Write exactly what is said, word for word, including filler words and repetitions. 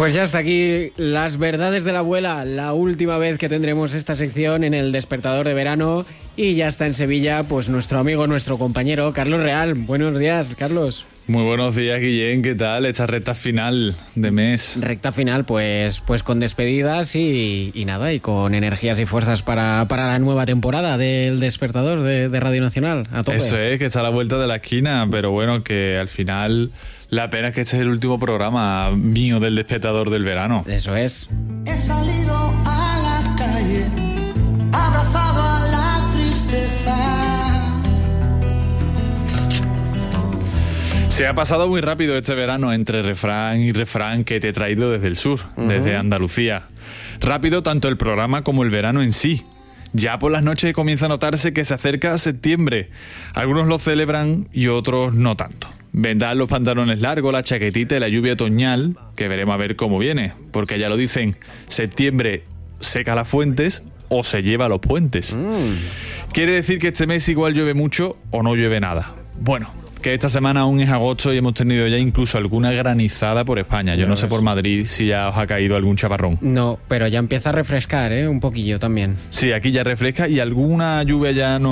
Pues ya está aquí las verdades de la abuela, la última vez que tendremos esta sección en el Despertador de Verano, y ya está en Sevilla pues nuestro amigo, nuestro compañero Carlos Real. Buenos días, Carlos. Muy buenos días, Guillén, ¿qué tal? Esta recta final de mes. Recta final, pues, pues con despedidas y, y nada, y con energías y fuerzas para, para la nueva temporada del Despertador de, de Radio Nacional. A tope. Eso es, que está a la vuelta de la esquina, pero bueno, que al final la pena es que este es el último programa mío del Despertador del verano. Eso es. He salido a la calle, abrazado a la tristeza. Se ha pasado muy rápido este verano entre refrán y refrán que te he traído desde el sur, uh-huh. desde Andalucía. Rápido tanto el programa como el verano en sí. Ya por las noches comienza a notarse que se acerca septiembre. Algunos lo celebran y otros no tanto. Vendrán los pantalones largos, la chaquetita y la lluvia otoñal, que veremos a ver cómo viene. Porque ya lo dicen, septiembre seca las fuentes o se lleva los puentes. Mm. Quiere decir que este mes igual llueve mucho o no llueve nada. Bueno, que esta semana aún es agosto y hemos tenido ya incluso alguna granizada por España. Yo no sé por Madrid si ya os ha caído algún chaparrón. No, pero ya empieza a refrescar, ¿eh? Un poquillo también. Sí, aquí ya refresca y alguna lluvia ya nos